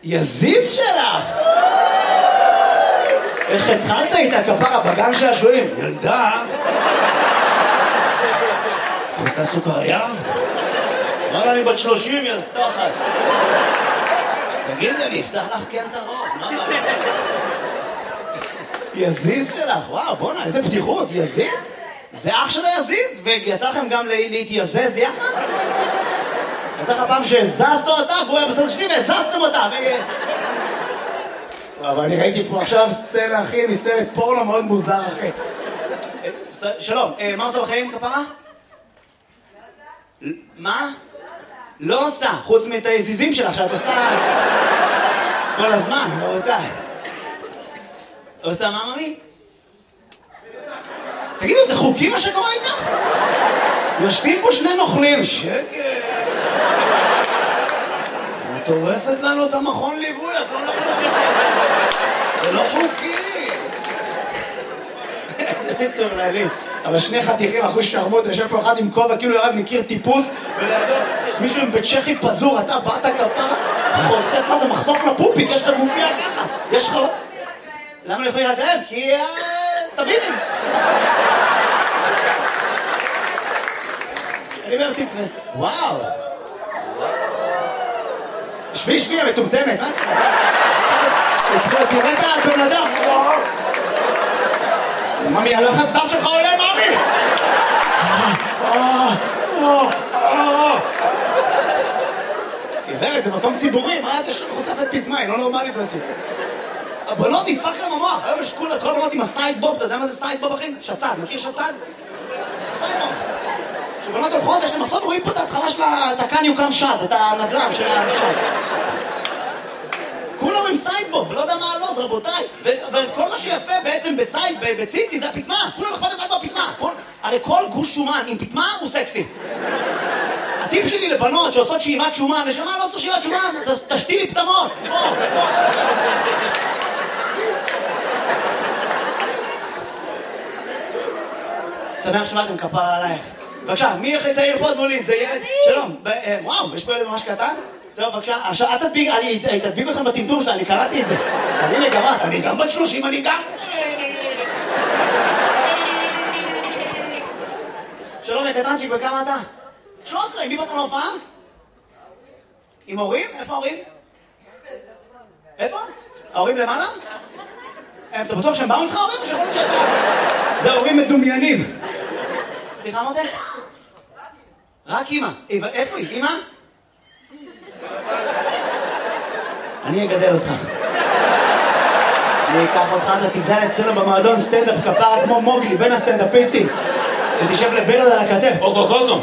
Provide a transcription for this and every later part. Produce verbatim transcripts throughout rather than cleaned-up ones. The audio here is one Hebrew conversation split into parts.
יזיז שלך! איך התחלת איתה כפרה בגן שעשועים? ילדה? רוצה סוכריה? וואלה, אני בת שלושים, יא תחת. אז תגידי, אני אפתח לך כן את הרוב, מה מה? יזיז שלך, וואו, בוא'נה, איזה פתיחות, יזיז? זה אח שלו יזיז? ויצא לכם גם להתייזז יחד? יצא לך פעם שהזזת אותה, והוא היה בסדר שלי והזזתם אותה, ו... אבל אני ראיתי פה עכשיו סצנה, אחי, מסרט פורנו מאוד מוזר, אחי. שלום, מה עושה בחיים, כפרה? מה? לא עושה, חוץ מאת היזיזים שלך שאת עושה כל הזמן, רבותיי. עושה מה, ממי? תגידו, זה חוקי מה שקורה איתה? יושבים פה שני נוכלים, שקט. את הורסת לנו את המכון ליווי, את לא נוכלים. זה לא חוקי. איזה מטורללים. אבל שני חתיכים אחוז שרמות, יושב פה אחד עם כובע, כאילו ירד מכיר טיפוס, ולידו מישהו עם בית צ'כי פזור, אתה באת כפרה, חושף, מה זה, מחשוף לפופיק, יש לך גופייה ככה, יש לך... למה אני יכולים להגלב? כי... תביני. אני אומר, תתראה, וואו. שבי, שבי, המטומטמת, מה? תראה את הבן אדם, וואו. ממי, הלחץ דם שלך עולה, ממי! גברת, זה מקום ציבורי, מה אתה חושפת פתמה, היא לא נורמלית זאת. הבנות נדפק להם המוח, היום יש כל הבנות עם הסיידבוב, אתה יודע מה זה סיידבוב, אחי? שצד, מכיר שצד? סיידבוב. כשבנות הולכות, יש להם מחסות, רואים פה את ההתחלה של התקן יוקם שד, את הנדל"ן של השד. כולם עם סיידבוב, לא יודע מה הלוז, רבותיי. וכל מה שיפה בעצם בסייד, בציצי, זה הפתמה. כולם יכול לבד בפתמה. הרי כל גוש שומן עם פתמה הוא סקסי. הטיפ שלי לבנות שעושות שאיבת שומן, נשמה, לא צריך שאיבת שומן, תשתי לי פתמות. שמח שבאתם, כפרה עלייך. בבקשה, מי הכי צעיר פה מולי? זה ילד? שלום. וואו, יש פה ילד ממש קטן? טוב, בבקשה, עכשיו, אל תדביק, אני תדביק אתכם בטמטום שלה, אני קראתי את זה. הנה, גם את, אני גם בת שלושים, אני גם... שלום, קטנצ'יק, וכמה אתה? שלוש עשרה, עם מי באת להופעה? עם הורים? איפה ההורים? איפה? ההורים למעלה? אתה בטוח שהם באו איתך ההורים? או שיכול להיות שאתה... זה הורים מדומיינים. סליחה, מותק? רק אמא. איפה היא? אמא? אני אגדל אותך. אני אקח אותך, אתה תגדל אצלנו במועדון סטנדאפ כפרה כמו מוגלי, בין הסטנדאפיסטים. ותשב לברד על הכתף, אוקו קוקו.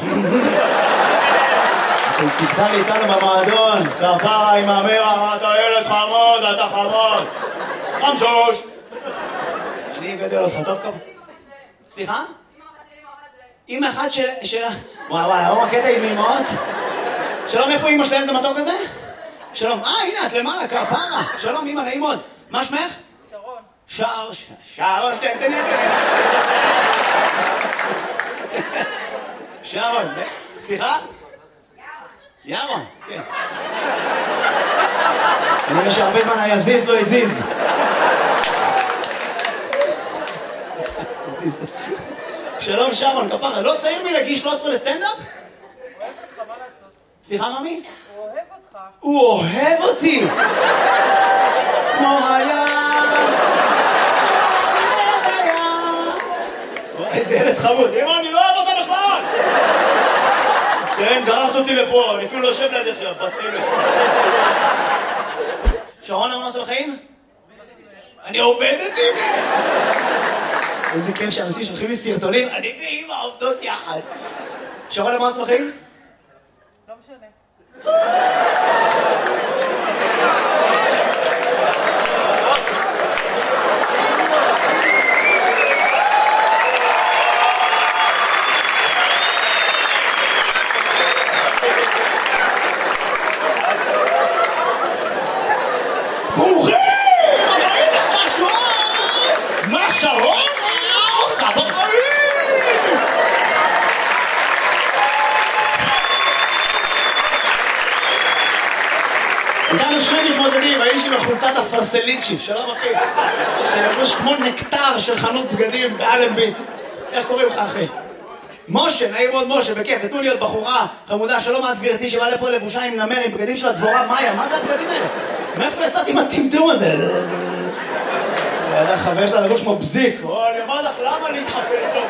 תגדל איתנו במועדון, כפרה עם המרה, אתה ילד חמוד, אתה חמוד. חמשוש. אני אגדל אותך, טוב כפרה. סליחה? אמא אחת של... וואי וואי, היום הקטע עם אמאות. שלום, איפה אמא שלהם את המתוק הזה? שלום, אה, הנה, את למעלה, כפרה. שלום, אמא, נעים מאוד. מה שמך? שרון. שער, שרון, תן, תן, תן. שרון, סליחה? ירון. ירון, כן. אני רואה שהרבה זמן היזיז לא הזיז. שלום, שרון, כפרה. לא צעיר מלהגיש שלוש עשרה לסטנדאפ? הוא אוהב אותך, מה לעשות? סליחה, ממי? הוא אוהב אותך. הוא אוהב אותי! כמו הים! איזה ילד חמוד. אמא, אני לא אוהב אותה בכלל! כן, גררת אותי לפה, אני אפילו לא יושב לידך, בת אלף. שרון, מה עושה בחיים? אני עובדת עם אמא! איזה כיף שאנשים שולחים לי סרטונים, אני ואמא עובדות יחד. שרון, מה עושה בחיים? לא משנה. ברוכים! הבאים לחשוב! מה שרון עושה בחיים? איתנו שני מתמודדים, האיש עם החולצת הפרסליצ'י, שלום אחי, שלבוש כמו נקטר של חנות בגדים באלנבי. איך קוראים לך אחי? משה, נעים מאוד משה, בכיף, תנו להיות בחורה חמודה, שלום את גברתי שבא לפה לבושה עם נמר, עם בגדים של הדבורה מאיה, מה זה הבגדים האלה? מאיפה יצאת עם הטמטום הזה? ידע חבר שלה לבוש כמו בזיק, או אני אומר לך, למה להתחפש לו?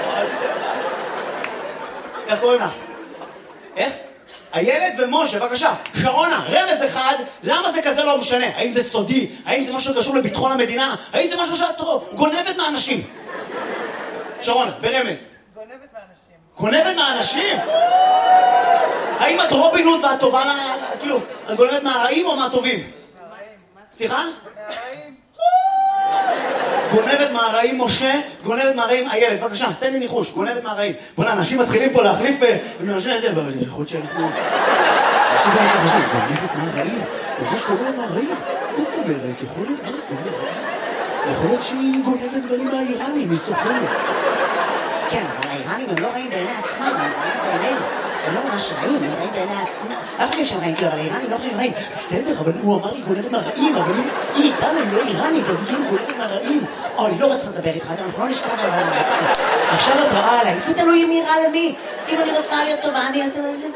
איך קוראים לך? איך? הילד ומשה, בבקשה, שרונה, רמז אחד, למה זה כזה לא משנה? האם זה סודי? האם זה משהו שקשור לביטחון המדינה? האם זה משהו שאת גונבת מהאנשים? שרונה, ברמז. גונבת מהאנשים. גונבת מהאנשים? האם את רובין הוד ואת טובה, כאילו, את גונבת מהרעים או מהטובים? מהרעים. סליחה? מהרעים. גונבת מהרעים משה, גונבת מהרעים הילד, בבקשה, תן לי ניחוש, גונבת מהרעים. בוא'נה, אנשים מתחילים פה להחליף ומאנשים את זה, יכול להיות שאנחנו... אנשים לא מתחשבים, גונבת מהרעים? זה שגונבת מהרעים? מה זאת אומרת? יכול להיות, מה זאת אומרת? יכול להיות שהיא גונבת דברים מהאיראנים, היא סוחרת. כן, אבל האיראנים הם לא רעים בעיני עצמם, הם רעים בעינינו. הם לא ממש רעים, הם רעים בעיני עצמם. לא חושבים שהם רעים, אבל האיראנים לא חושבים רעים. בסדר, אבל הוא אמר לי גונבת מהרעים, אבל היא איתנו, היא לא איראנית, אז היא כאילו גונבת מהרעים. אוי, לא רוצה לדבר איתך, אנחנו לא נשכב על הרעיון. עכשיו את רעה עליי, זה תלוי מי רע למי. אם אני רוצה להיות טובה, אני...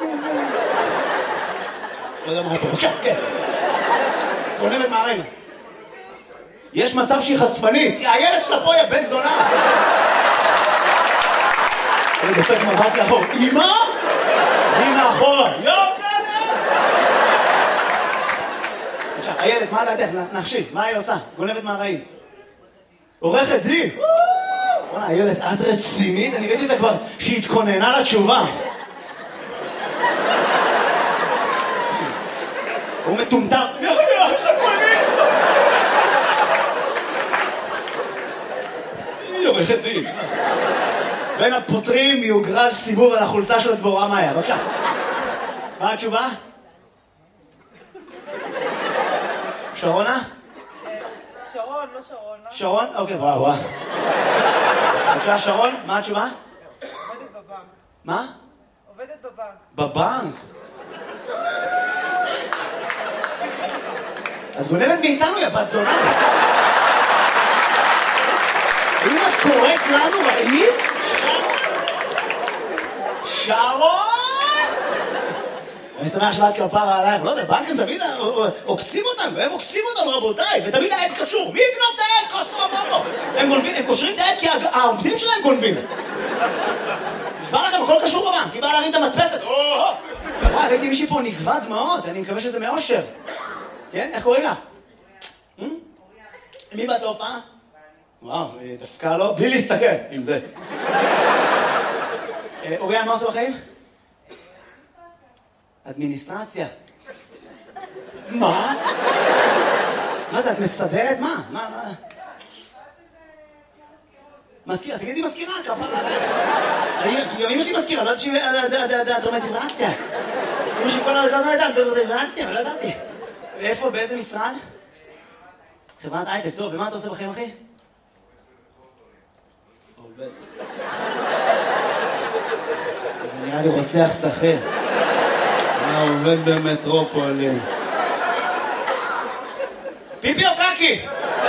לא יודע מה פה, כן, כן. גונבת מהרעים. יש מצב שהיא חשפנית, הילד שלה פה היא בן זונה. אני דופק מבט לאחור, אמא? היא מאחורה, יו כלה! עכשיו, הילד, מה לדעת? נחשי, מה היא עושה? גונבת מהרעים. עורכת דין! בוא'נה, הילד, את רצינית? אני ראיתי אותה כבר שהיא התכוננה לתשובה. הוא מטומטם. היא עורכת דין. בין הפותרים יוגרל סיבוב על החולצה של הדבורה מאיה. בבקשה. מה התשובה? שרונה? שרון, לא שרון. שרון? אוקיי, וואו, וואו. בבקשה, שרון, מה התשובה? עובדת בבנק. מה? עובדת בבנק. בבנק? את גונבת מאיתנו, יא בת זונה. האם את קוראת לנו רעים? שרון! אני שמח שלאת כפרה עלייך, לא יודע, בנקים תמיד עוקצים אותנו, הם עוקצים אותנו רבותיי, ותמיד העד קשור. מי יקנוב את העד? כוסו אמרו. הם קושרים את העד כי העובדים שלהם גונבים. נשמע לכם, הכל קשור בבנק, היא באה להרים את המדפסת. וואי, ראיתי מישהי פה נגבה דמעות, אני מקווה שזה מאושר. כן? איך קוראים לך? מי באת להופעה? וואו, דווקא לא, בלי להסתכל עם זה. אוריאן, מה עושה בחיים? אדמיניסטרציה. מה? מה זה, את מסדרת? מה? מה, מה? מזכירה, תגידי מזכירה, כפרה עלייך. כי גם אמא שלי מזכירה, לא ידעתי שהיא דרמטיזציה. אמא שלי כל הזמן הייתה דרמטיזציה, אבל לא ידעתי. ואיפה, באיזה משרד? חברת הייטק, טוב, ומה אתה עושה בחיים, אחי? עובד. זה נראה לי רוצח שכיר. מה עובד במטרופולין? פיפי או קקי?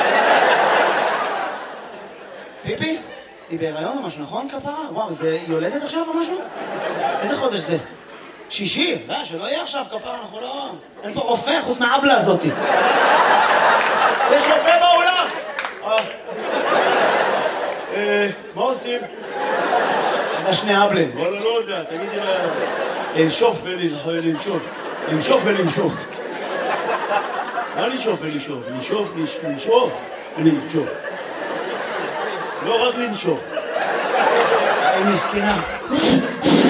פיפי? היא בהיריון או משהו, נכון כפרה? וואו, זה יולדת עכשיו או משהו? איזה חודש זה? שישי? לא, שלא יהיה עכשיו כפרה, אנחנו לא... אין פה רופא חוץ מהאבלה הזאת. יש רופא באולם! מה עושים? אתה שני אבלים. וואלה, לא יודע, תגידי לה... לנשוף ולנשוף. לנשוף ולנשוף. לא לנשוף ולנשוף. לנשוף, לנשוף ולנשוף. לא רק לנשוף. היא מסכנה.